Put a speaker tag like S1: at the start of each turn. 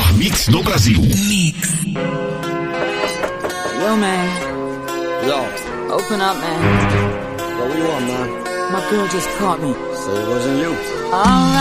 S1: melhor mix do Brasil.
S2: Mix.
S3: Yo, man.
S4: Yo.
S3: Open up, man.
S4: Yo, what you want, man?
S3: My girl just caught me.
S4: Say it wasn't you.
S3: Alright.